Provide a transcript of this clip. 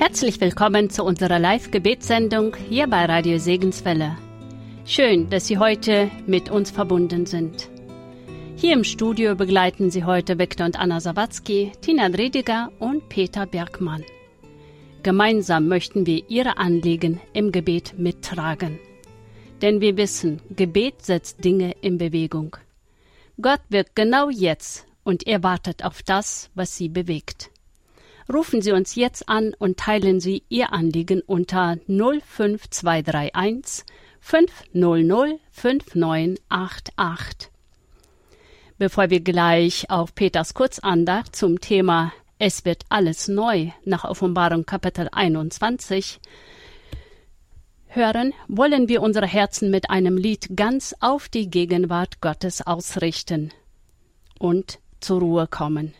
Herzlich willkommen zu unserer Live-Gebetssendung hier bei Radio Segenswelle. Schön, dass Sie heute mit uns verbunden sind. Hier im Studio begleiten Sie heute Viktor und Anna Sawatzki, Tina Drediger und Peter Bergmann. Gemeinsam möchten wir Ihre Anliegen im Gebet mittragen. Denn wir wissen, Gebet setzt Dinge in Bewegung. Gott wirkt genau jetzt und er wartet auf das, was Sie bewegt. Rufen Sie uns jetzt an und teilen Sie Ihr Anliegen unter 05231 500 5988. Bevor wir gleich auf Peters Kurzandacht zum Thema Es wird alles neu nach Offenbarung Kapitel 21 hören, wollen wir unsere Herzen mit einem Lied ganz auf die Gegenwart Gottes ausrichten und zur Ruhe kommen.